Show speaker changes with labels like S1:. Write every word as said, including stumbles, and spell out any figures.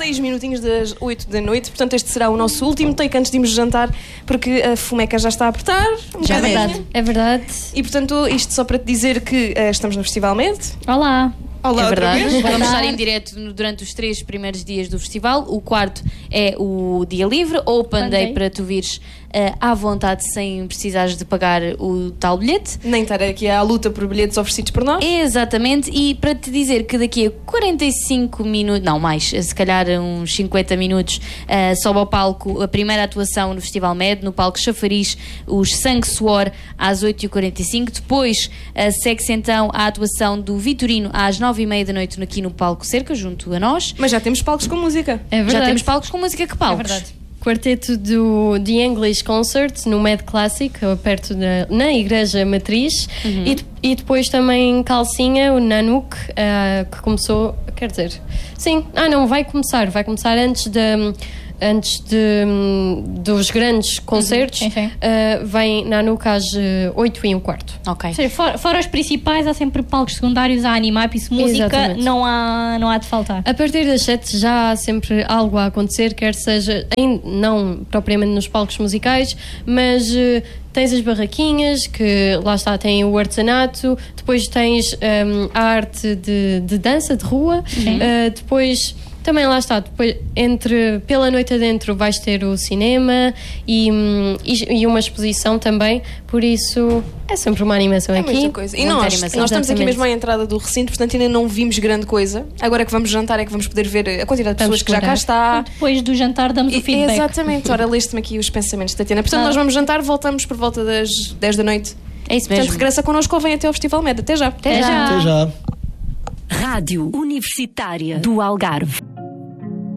S1: seis minutinhos das oito da noite. Portanto, este será o nosso último take antes de irmos jantar, porque a fomeca já está a apertar. Um
S2: Já é
S1: bocadinho.
S2: verdade, é verdade.
S1: E, portanto, isto só para te dizer que uh, estamos no Festival Med.
S2: Olá.
S1: Olá,
S3: É
S1: outra
S3: verdade.
S1: vez.
S3: Vamos estar em direto no- durante os três primeiros dias do festival. O quarto é o dia livre, Open Day,
S2: Day.
S3: para tu vires uh, à vontade sem precisares de pagar o tal bilhete.
S1: Nem estar aqui à luta por bilhetes oferecidos por nós.
S3: Exatamente, e para te dizer que daqui a quarenta e cinco minutos, não mais, se calhar uns cinquenta minutos, uh, sobe ao palco a primeira atuação no Festival Med, no palco Chafariz, os Sangue Suor, às oito e quarenta e cinco. Depois uh, segue-se então a atuação do Vitorino às nove e meia da noite aqui no palco Cerca, junto a nós.
S1: Mas já temos palcos com música.
S2: É verdade.
S3: Já temos palcos com música. Que
S2: É
S3: palcos?
S2: verdade. Quarteto do The English Concert no Med Classic, perto da na Igreja Matriz.
S3: Uhum.
S2: E, de- e depois também Calcinha, o Nanook, ah, que começou, quer dizer, sim, ah não, vai começar, vai começar antes de, antes de, dos grandes concertos.
S4: Sim, sim.
S2: Ah, vem Nanook às oito e um quarto.
S3: Ok.
S4: Ou seja, fora, fora os principais, há sempre palcos secundários a animar, por isso música
S2: Exatamente.
S4: não há, não há de faltar.
S2: A partir das sete já há sempre algo a acontecer, quer seja, em- não propriamente nos palcos musicais, mas eh, tens as barraquinhas, que lá está, tem o artesanato, depois tens hum, a arte de, de dança, de rua, eh, depois também lá está, depois, entre, pela noite adentro vais ter o cinema e, hum, e, e uma exposição também, por isso é sempre uma animação
S1: É
S2: aqui.
S1: muita coisa. E
S3: Muita
S1: nós,
S3: animação.
S1: nós estamos aqui
S2: Exatamente.
S1: mesmo à entrada do recinto, portanto ainda não vimos grande coisa. Agora que vamos jantar é que vamos poder ver a quantidade de
S2: Vamos
S1: pessoas que já cá
S2: explorar.
S1: está.
S4: Depois do jantar damos o
S1: E-
S4: feedback.
S1: Exatamente. Ora, leste-me aqui os pensamentos da Tatiana. Portanto,
S4: Ah.
S1: nós vamos jantar, voltamos por volta das dez da noite.
S3: É isso
S1: Portanto,
S3: mesmo.
S1: regressa connosco ou vem até ao Festival Med. Até já.
S4: Até já.
S5: Até já.
S6: Rádio Universitária do Algarve.